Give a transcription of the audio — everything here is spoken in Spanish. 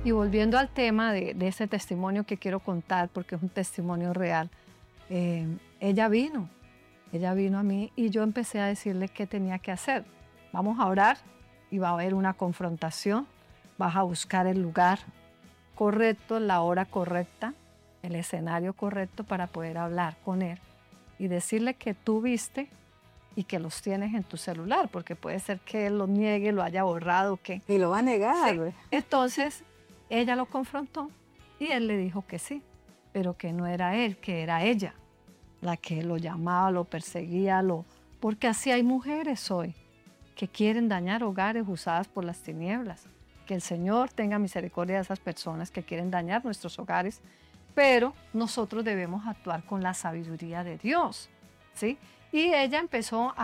Y volviendo al tema de ese testimonio que quiero contar, porque es un testimonio real, ella vino a mí y yo empecé a decirle qué tenía que hacer. Vamos a orar y va a haber una confrontación, vas a buscar el lugar correcto, la hora correcta, el escenario correcto para poder hablar con él y decirle que tú viste y que los tienes en tu celular, porque puede ser que él lo niegue, lo haya borrado, que Y lo va a negar. sí. Entonces ella lo confrontó y él le dijo que sí, pero que no era él, que era ella la que lo llamaba, lo perseguía, porque así hay mujeres hoy que quieren dañar hogares usadas por las tinieblas. Que el Señor tenga misericordia de esas personas que quieren dañar nuestros hogares, pero nosotros debemos actuar con la sabiduría de Dios, ¿sí? Y ella empezó